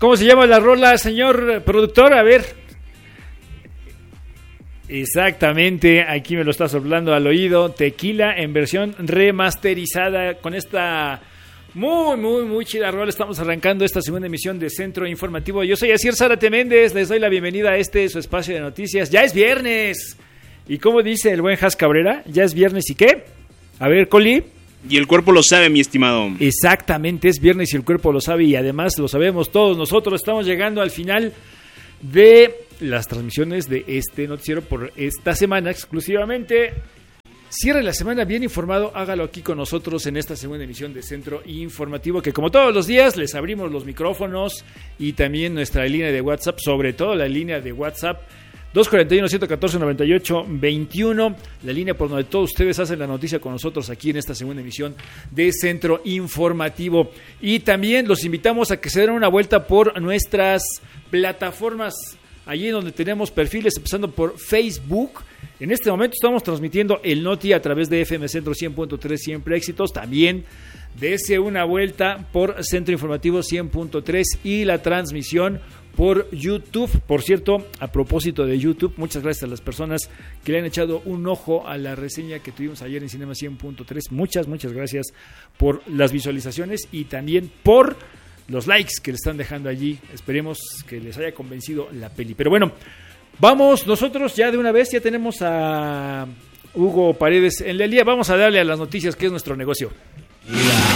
¿Cómo se llama la rola, señor productor? A ver. Exactamente, aquí me lo está soplando al oído. Tequila en versión remasterizada con esta muy chida rola. Estamos arrancando esta segunda emisión de Centro Informativo. Yo soy Asier Zárate Méndez, les doy la bienvenida a su espacio de noticias. ¡Ya es viernes! ¿Y cómo dice el buen Jas Cabrera? ¿Ya es viernes y qué? A ver, Coli. Y el cuerpo lo sabe, mi estimado. Exactamente, es viernes y el cuerpo lo sabe, y además lo sabemos todos nosotros. Estamos llegando al final de las transmisiones de este noticiero por esta semana exclusivamente. Cierre la semana bien informado, hágalo aquí con nosotros en esta segunda emisión de Centro Informativo, que como todos los días les abrimos los micrófonos y también nuestra línea de WhatsApp, sobre todo la línea de WhatsApp 241-114-98-21, la línea por donde todos ustedes hacen la noticia con nosotros aquí en esta segunda emisión de Centro Informativo. Y también los invitamos a que se den una vuelta por nuestras plataformas, allí donde tenemos perfiles, empezando por Facebook. En este momento estamos transmitiendo el Noti a través de FM Centro 100.3, siempre éxitos. También dése una vuelta por Centro Informativo 100.3 y la transmisión por YouTube. Por cierto, a propósito de YouTube, muchas gracias a las personas que le han echado un ojo a la reseña que tuvimos ayer en Cinema 100.3. Muchas gracias por las visualizaciones y también por los likes que le están dejando allí. Esperemos que les haya convencido la peli. Pero bueno, vamos nosotros ya de una vez. Ya tenemos a Hugo Paredes en la línea. Vamos a darle a las noticias, que es nuestro negocio.